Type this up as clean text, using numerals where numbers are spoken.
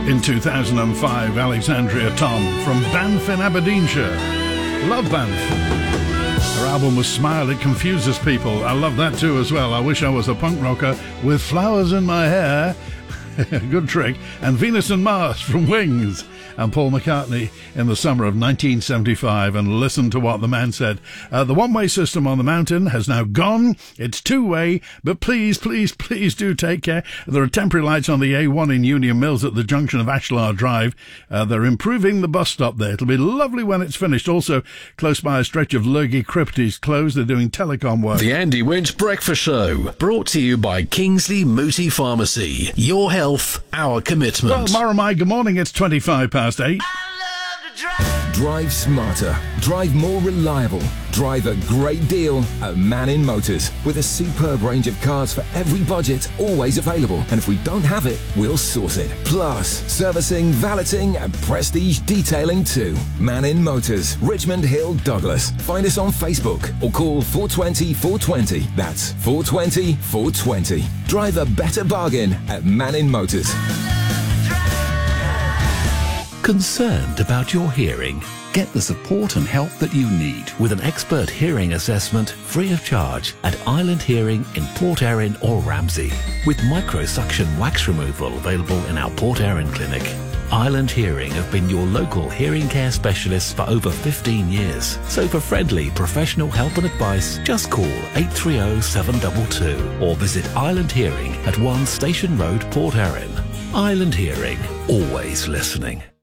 In 2005, Alexandria Tom from Banff in Aberdeenshire. Love Banff. Her album was Smile, It Confuses People. I love that too as well. I Wish I Was a Punk Rocker with Flowers in My Hair. Good trick. And Venus and Mars from Wings. And Paul McCartney in the summer of 1975. And listen to what the man said. The one-way system on the mountain has now gone. It's two-way, but please, please, please do take care. There are temporary lights on the A1 in Union Mills at the junction of Ashlar Drive. They're improving the bus stop there. It'll be lovely when it's finished. Also, close by a stretch of Lurgy Crypt is closed. They're doing telecom work. The Andy Winch Breakfast Show, brought to you by Kingsley Mooti Pharmacy. Your health, our commitment. Well, Moramai, good morning. It's 8:25. Drive smarter, drive more reliable, drive a great deal at Mannin Motors. With a superb range of cars for every budget, always available. And if we don't have it, we'll source it. Plus, servicing, valeting and prestige detailing too. Mannin Motors, Richmond Hill, Douglas. Find us on Facebook or call 420 420. That's 420 420. Drive a better bargain at Mannin Motors. Concerned about your hearing? Get the support and help that you need with an expert hearing assessment free of charge at Island Hearing in Port Erin or Ramsey. With microsuction wax removal available in our Port Erin clinic. Island Hearing have been your local hearing care specialists for over 15 years. So for friendly professional help and advice, just call 830 722 or visit Island Hearing at 1 Station Road, Port Erin. Island Hearing, always listening.